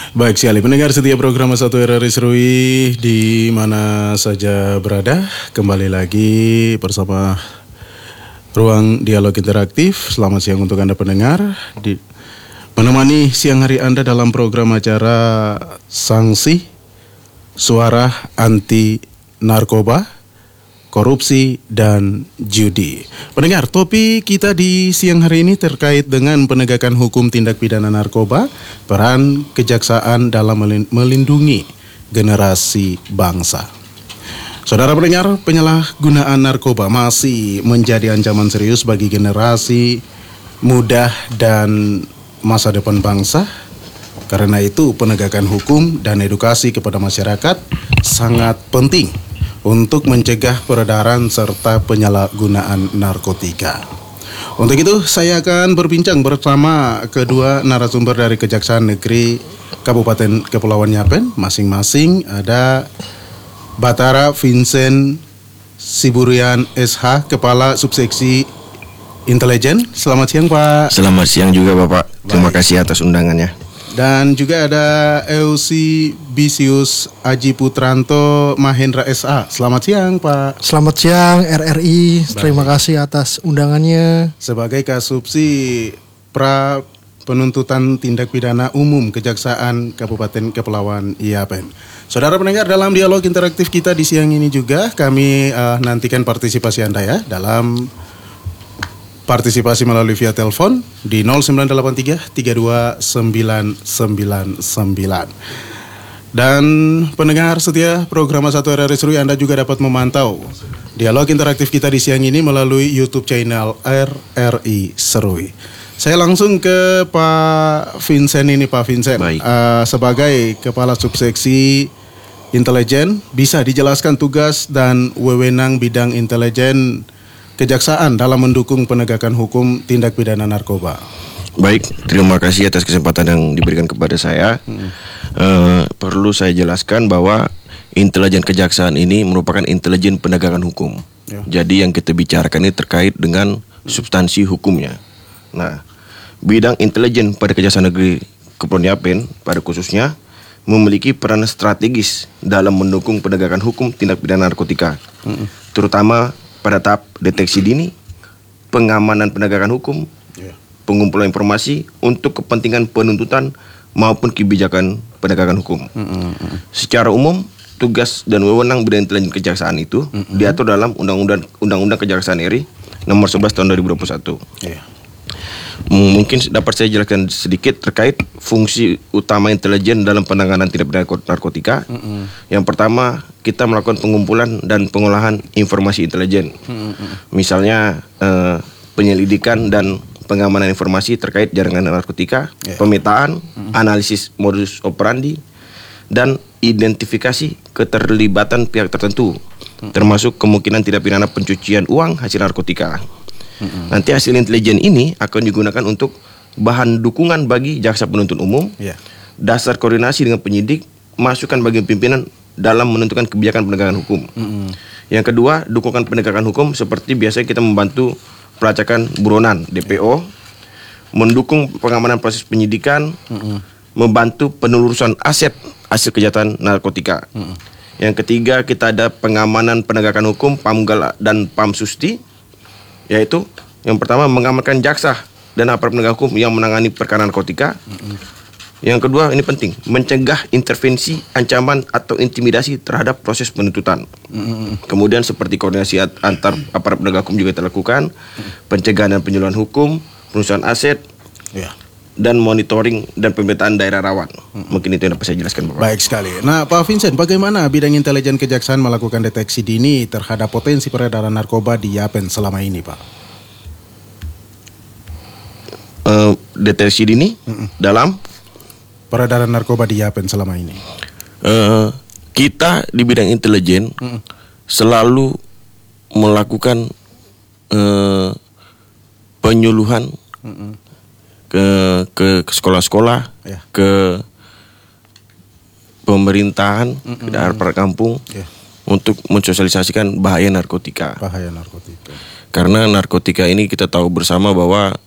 Baik sekali, pendengar setia program Satu RRI Serui di mana saja berada. Kembali lagi bersama Ruang Dialog Interaktif. Selamat siang untuk Anda pendengar. Menemani siang hari Anda dalam program acara Sanksi Suara Anti Narkoba, Korupsi dan Judi. Pendengar, topik kita di siang hari ini terkait dengan penegakan hukum tindak pidana narkoba, peran kejaksaan dalam melindungi generasi bangsa. Saudara pendengar, penyalahgunaan narkoba masih menjadi ancaman serius bagi generasi muda dan masa depan bangsa. Karena itu, penegakan hukum dan edukasi kepada masyarakat sangat penting untuk mencegah peredaran serta penyalahgunaan narkotika. Untuk itu, saya akan berbincang bersama kedua narasumber dari Kejaksaan Negeri Kabupaten Kepulauan Yapen. Masing-masing ada Batara Vincent Siburian SH, Kepala Subseksi Intelijen. Selamat siang, Pak. Selamat siang juga, Bapak. Terima kasih atas undangannya. Dan juga ada Eusebisius Aji Putranto Mahendra SA. Selamat siang, Pak. Selamat siang RRI. Terima kasih atas undangannya. Sebagai Kasubsi Pra Penuntutan Tindak Pidana Umum Kejaksaan Kabupaten Kepulauan Yapen. Saudara pendengar, dalam dialog interaktif kita di siang ini juga kami nantikan partisipasi Anda ya dalam partisipasi melalui via telepon di 0983 32999. Dan pendengar setia program Satu RRI Serui, Anda juga dapat memantau dialog interaktif kita di siang ini melalui YouTube channel RRI Serui. Saya langsung ke Pak Vincent ini, Pak Vincent. Sebagai Kepala Subseksi Intelijen, bisa dijelaskan tugas dan wewenang bidang intelijen Kejaksaan dalam mendukung penegakan hukum tindak pidana narkoba. Baik, terima kasih atas kesempatan yang diberikan kepada saya. Perlu saya jelaskan bahwa intelijen kejaksaan ini merupakan intelijen penegakan hukum. Ya. Jadi yang kita bicarakan ini terkait dengan substansi hukumnya. Nah, bidang intelijen pada Kejaksaan Negeri Kepulauan Yapen pada khususnya memiliki peran strategis dalam mendukung penegakan hukum tindak pidana narkotika, terutama pada tahap deteksi dini, pengamanan penegakan hukum, pengumpulan informasi untuk kepentingan penuntutan maupun kebijakan penegakan hukum. Secara umum, tugas dan wewenang bidang intelijen kejaksaan itu diatur dalam Undang-Undang Kejaksaan RI Nomor 11 Tahun 2021. Mungkin dapat saya jelaskan sedikit terkait fungsi utama intelijen dalam penanganan tindak pidana narkotika. Yang pertama, kita melakukan pengumpulan dan pengolahan informasi intelijen. Misalnya penyelidikan dan pengamanan informasi terkait jaringan narkotika, pemetaan, analisis modus operandi, dan identifikasi keterlibatan pihak tertentu, termasuk kemungkinan tindak pidana pencucian uang hasil narkotika. Nanti hasil intelijen ini akan digunakan untuk bahan dukungan bagi jaksa penuntut umum, dasar koordinasi dengan penyidik, masukan bagi pimpinan dalam menentukan kebijakan penegakan hukum. Yang kedua, dukungan penegakan hukum seperti biasanya kita membantu pelacakan buronan DPO, mendukung pengamanan proses penyidikan, membantu penelusuran aset hasil kejahatan narkotika. Yang ketiga, kita ada pengamanan penegakan hukum Pamgal dan Pamsusti, yaitu yang pertama mengamankan jaksa dan aparat penegak hukum yang menangani perkara narkotika. Yang kedua, ini penting, mencegah intervensi, ancaman atau intimidasi terhadap proses penuntutan. Kemudian seperti koordinasi antar aparat penegak hukum juga terlakukan, pencegahan dan penyuluhan hukum, penelusuran aset, dan monitoring dan pemetaan daerah rawan. Mungkin itu yang dapat saya jelaskan, Bapak. Baik sekali. Nah, Pak Vincent, bagaimana bidang intelijen kejaksaan melakukan deteksi dini terhadap potensi peredaran narkoba di Yapen selama ini, Pak? Deteksi dini dalam peredaran narkoba di Yapen selama ini. Kita di bidang intelijen selalu melakukan penyuluhan ke sekolah-sekolah, ke pemerintahan, ke daerah per kampung, untuk mensosialisasikan bahaya narkotika. Bahaya narkotika. Karena narkotika ini kita tahu bersama bahwa